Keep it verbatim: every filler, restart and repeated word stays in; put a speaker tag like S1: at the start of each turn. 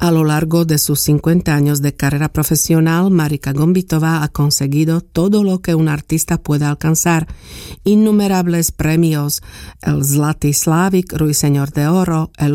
S1: A lo largo de sus cincuenta años de carrera profesional, Marika Gombitová ha conseguido todo lo que un artista puede alcanzar. Innumerables premios, el Zlatý Slávik, Ruiseñor de Oro, el